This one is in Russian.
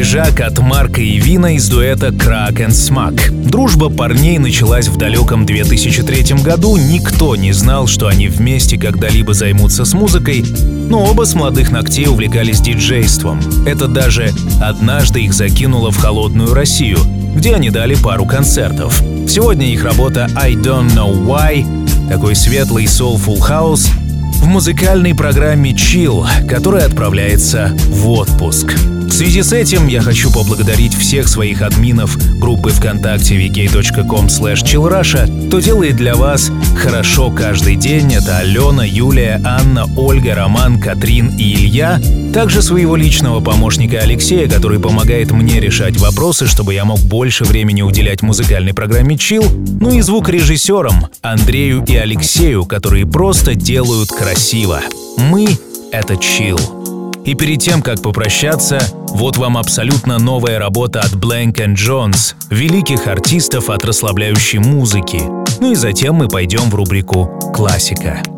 свежак от Марка и Вина из дуэта Crack and Smack. Дружба парней началась в далеком 2003 году. Никто не знал, что они вместе когда-либо займутся с музыкой, но оба с молодых ногтей увлекались диджейством. Это даже однажды их закинуло в холодную Россию, где они дали пару концертов. Сегодня их работа «I Don't Know Why», такой светлый soulful house, в музыкальной программе Chill, которая отправляется в отпуск. В связи с этим я хочу поблагодарить всех своих админов группы ВКонтакте vk.com/chillrusha, кто делает для вас хорошо каждый день. Это Алена, Юлия, Анна, Ольга, Роман, Катрин и Илья. Также своего личного помощника Алексея, который помогает мне решать вопросы, чтобы я мог больше времени уделять музыкальной программе Chill. Ну и звукорежиссерам Андрею и Алексею, которые просто делают красиво. Мы — это Chill. И перед тем, как попрощаться, вот вам абсолютно новая работа от Blank & Jones, великих артистов от расслабляющей музыки. Ну и затем мы пойдем в рубрику «Классика».